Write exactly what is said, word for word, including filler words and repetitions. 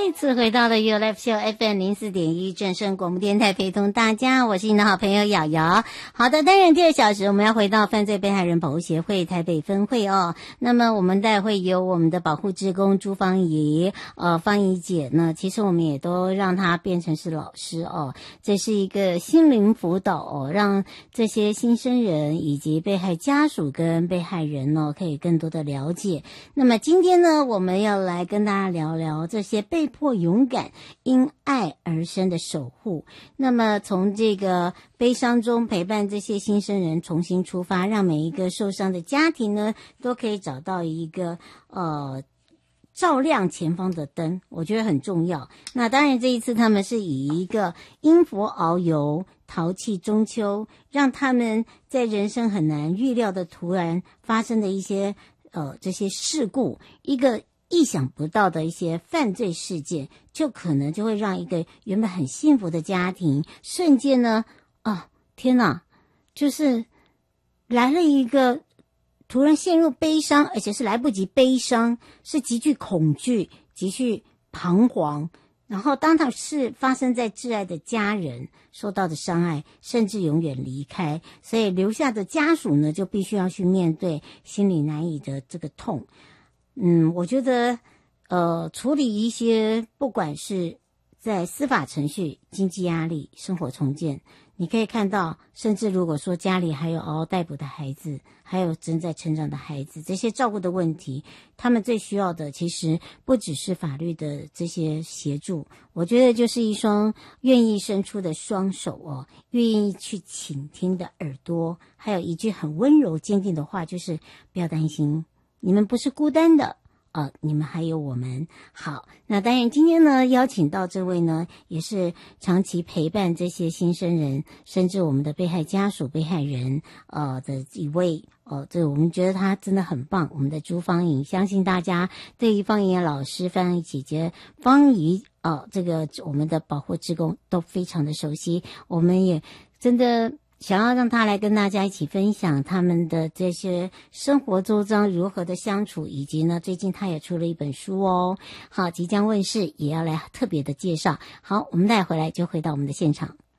再次回到了 You Life Show F M 零四点一正声广播电台，陪同大家，我是你的好朋友瑶瑶。好的，当然第二小时我们要回到犯罪被害人保护协会台北分会哦。那么我们待会有我们的保护志工朱芳怡，呃，芳怡姐呢，其实我们也都让她变成是老师哦。这是一个心灵辅导哦，让这些新生人以及被害家属跟被害人哦，可以更多的了解。那么今天呢，我们要来跟大家聊聊这些被迫勇敢因爱而生的守护。那么从这个悲伤中陪伴这些新生人重新出发，让每一个受伤的家庭呢都可以找到一个呃照亮前方的灯，我觉得很重要。那当然这一次他们是以一个因佛遨游淘气中秋，让他们在人生很难预料的突然发生的一些呃这些事故，一个意想不到的一些犯罪事件，就可能就会让一个原本很幸福的家庭瞬间呢啊天哪，就是来了一个突然陷入悲伤，而且是来不及悲伤，是极具恐惧极具彷徨。然后当它是发生在挚爱的家人受到的伤害，甚至永远离开，所以留下的家属呢就必须要去面对心里难以的这个痛。嗯，我觉得呃处理一些不管是在司法程序、经济压力、生活重建，你可以看到，甚至如果说家里还有嗷嗷待哺的孩子，还有正在成长的孩子，这些照顾的问题，他们最需要的其实不只是法律的这些协助，我觉得就是一双愿意伸出的双手哦，愿意去倾听的耳朵，还有一句很温柔坚定的话，就是不要担心，你们不是孤单的呃，你们还有我们。好，那当然今天呢邀请到这位呢也是长期陪伴这些新生人甚至我们的被害家属被害人呃的一位呃这我们觉得他真的很棒，我们的朱芳怡，相信大家对于芳怡老师芳怡姐姐芳怡呃这个我们的保护志工都非常的熟悉，我们也真的想要让他来跟大家一起分享他们的这些生活周遭如何的相处，以及呢最近他也出了一本书哦，好，即将问世，也要来特别的介绍。好，我们待回来就回到我们的现场。